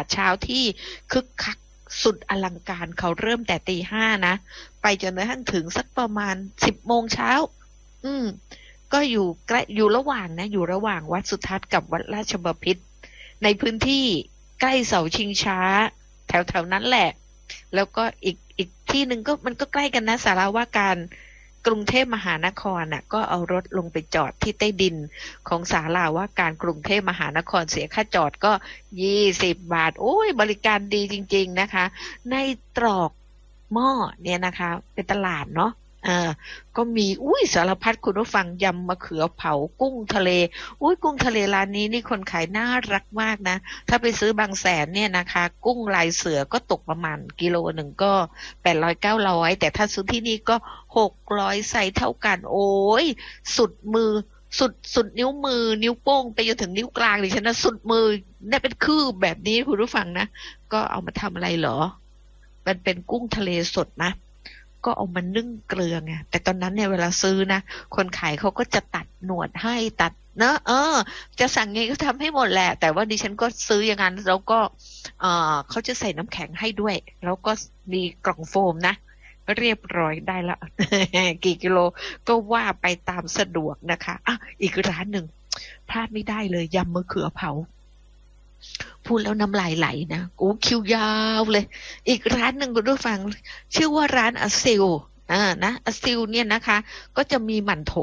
ดเช้าที่คึกคักสุดอลังการเขาเริ่มแต่ตี 5นะไปจนกระทั่งถึงสักประมาณ10 โมงเช้าก็อยู่ใกล้อยู่ระหว่างนะอยู่ระหว่างวัดสุทัศน์กับวัดราชบพิตรในพื้นที่ใกล้เสาชิงช้าแถวๆนั้นแหละแล้วก็อีกที่หนึ่งก็มันก็ใกล้กันนะศาลาว่าการกรุงเทพมหานครน่ะก็เอารถลงไปจอดที่ใต้ดินของศาลาว่าการกรุงเทพมหานครเสียค่าจอดก็20 บาทโอ้ยบริการดีจริงๆนะคะในตรอกหม้อเนี่ยนะคะเป็นตลาดเนาะก็มีสารพัดคุณผู้ฟังยำมะเขือเผากุ้งทะเลกุ้งทะเลร้านนี้นี่คนขายน่ารักมากนะถ้าไปซื้อบางแสนเนี่ยนะคะกุ้งลายเสือก็ตกประมาณกิโลหนึ่งก็800-900แต่ถ้าซื้อที่นี่ก็600ใส่เท่ากันโอ้ยสุดมือสุดนิ้วมือนิ้วโป้งไปจนถึงนิ้วกลางดิฉันนะสุดมือเนี่ยเป็นคืบแบบนี้คุณผู้ฟังนะก็เอามาทำอะไรเหรอมันเป็นกุ้งทะเลสดนะก็เอามานึ่งเกลือไงแต่ตอนนั้นเนี่ยเวลาซื้อนะคนขายเขาก็จะตัดหนวดให้ตัดนะจะสั่งไงก็ทำให้หมดแหละแต่ว่าดิฉันก็ซื้ออย่างนั้นแล้วก็เขาจะใส่น้ำแข็งให้ด้วยแล้วก็มีกล่องโฟมนะเรียบร้อยได้แล้ว กี่กิโลก็ว่าไปตามสะดวกนะคะอีกร้านหนึ่งพลาดไม่ได้เลยยำมะเขือเผาพูดแล้วน้ำลายไหลนะคิวยาวเลยอีกร้านหนึ่งคุณผู้ฟังชื่อว่าร้านอาซิลนะอาซิลเนี่ยนะคะก็จะมีหมั่นโถ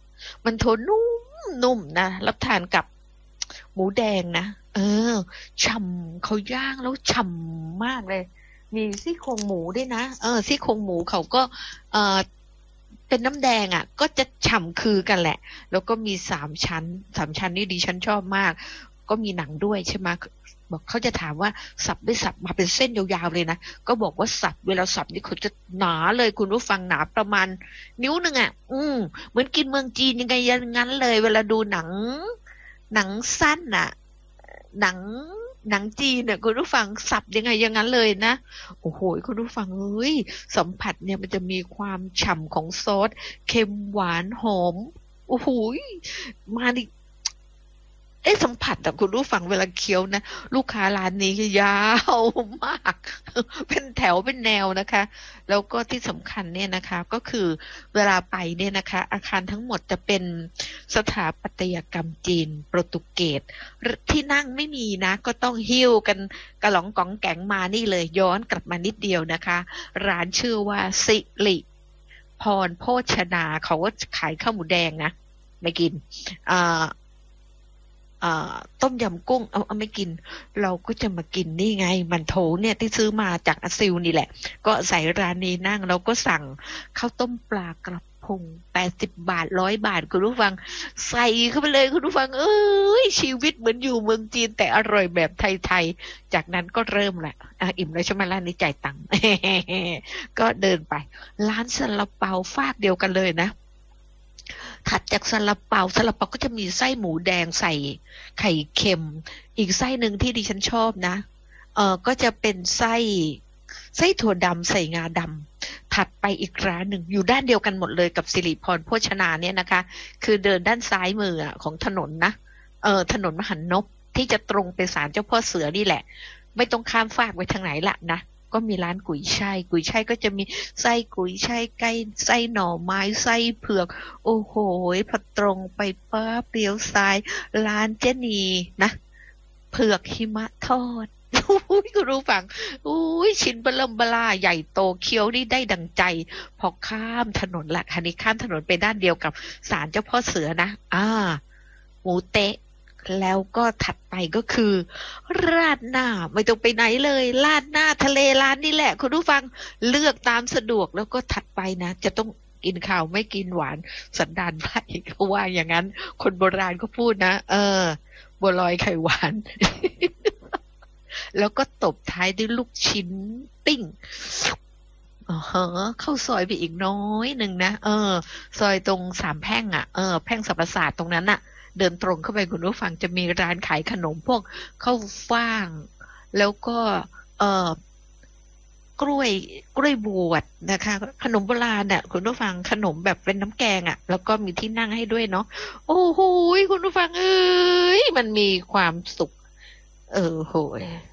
นุ่มนะรับทานกับหมูแดงนะฉ่ำเขาย่างแล้วฉ่ำมากเลยมีซี่โครงหมูด้วยนะซี่โครงหมูเขาก็เป็นน้ำแดงก็จะฉ่ำคือกันแหละแล้วก็มี3 ชั้นนี่ดิฉันชอบมากก็มีหนังด้วยใช่ไหมบอกเขาจะถามว่าสับไม่สับมาเป็นเส้นยาวๆเลยนะก็บอกว่าสับเวลาสับนี่เขาจะหนาเลยคุณผู้ฟังหนาประมาณนิ้วหนึ่งเหมือนกินเมืองจีนยังไงอย่างนั้นเลยเวลาดูหนังสั้นหนังจีนคุณผู้ฟังสับยังไงอย่างนั้นเลยนะโอ้โหคุณผู้ฟังสัมผัสเนี่ยมันจะมีความฉ่ำของซอสเค็มหวานหอมโอ้โหมาดิสัมผัสคุณผู้ฟังเวลาเคี้ยวนะลูกค้าร้านนี้ยาวมากเป็นแถวเป็นแนวนะคะแล้วก็ที่สำคัญเนี่ยนะคะก็คือเวลาไปเนี่ยนะคะอาคารทั้งหมดจะเป็นสถาปัตยกรรมจีนโปรตุเกสที่นั่งไม่มีนะก็ต้องหิ้วกันกระหล่องกองแก๋งมานี่เลยย้อนกลับมานิดเดียวนะคะร้านชื่อว่าสิริพรโภชนาเขาก็ขายข้าวหมูแดงนะไม่กินต้มยำกุ้งเอาไม่กินเราก็จะมากินนี่ไงมันโถเนี่ยที่ซื้อมาจากอาซิลนี่แหละก็ใส่ร้านนี้นั่งเราก็สั่งข้าวต้มปลากระพง80 บาท100 บาทคุณผู้ฟังใส่เข้าไปเลยคุณผู้ฟังชีวิตเหมือนอยู่เมืองจีนแต่อร่อยแบบไทยๆจากนั้นก็เริ่มแหละอิ่มแล้วใช่ไหมร้านนี้จ่ายตังค์ ก็เดินไปร้านซาลาเปาฟากเดียวกันเลยนะถัดจากซาลาเปาก็จะมีไส้หมูแดงใส่ไข่เค็มอีกไส้หนึ่งที่ดิฉันชอบนะก็จะเป็นไส้ถั่วดำใส่งาดำถัดไปอีกร้านหนึ่งอยู่ด้านเดียวกันหมดเลยกับสิริพรโภชนาเนี่ยนะคะคือเดินด้านซ้ายมือของถนนนะถนนมหันนบที่จะตรงไปศาลเจ้าพ่อเสือนี่แหละไม่ต้องข้ามฟากไปทางไหนละนะก็มีร้านกุยช่ายก็จะมีไส้กุยช่ายไก่ไส้หน่อไม้ไส้เผือกโอ้โหพอตรงไปป้าเปรี้ยวซ้ายร้านเจนีนะเผือกหิมะทอดคุณรู้ฟังชิ้นเบลมใหญ่โตเคี้ยวนี่ได้ดังใจพอข้ามถนนละคันนี้ข้ามถนนไปด้านเดียวกับศาลเจ้าพ่อเสือนะหมูเต๊ะแล้วก็ถัดไปก็คือราดหน้าไม่ต้องไปไหนเลยราดหน้าทะเลร้านนี่แหละคุณผู้ฟังเลือกตามสะดวกแล้วก็ถัดไปนะจะต้องกินข้าวไม่กินหวานสันดานไพร่เขาว่าอย่างนั้นคนโบราณก็พูดนะบัวลอยไข่หวาน แล้วก็ตบท้ายด้วยลูกชิ้นปิ้งเข้าซอยไปอีกน้อยหนึ่งนะซอยตรง3 แพร่งแพร่งสรรพศาสตร์ตรงนั้นเดินตรงเข้าไปคุณผู้ฟังจะมีร้านขายขนมพวกข้าวฟ่างแล้วก็กล้วยบวชนะคะขนมโบราณคุณผู้ฟังขนมแบบเป็นน้ำแกงแล้วก็มีที่นั่งให้ด้วยเนาะโอ้โหคุณผู้ฟังมันมีความสุขโหย